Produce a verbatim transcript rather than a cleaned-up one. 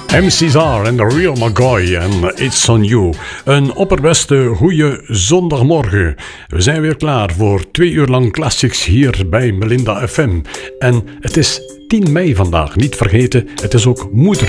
M C R en The Real McCoy en It's On You. Een opperbeste goeie zondagmorgen. We zijn weer klaar voor twee uur lang classics hier bij Melinda F M. En het is tien mei vandaag, niet vergeten, het is ook moeder.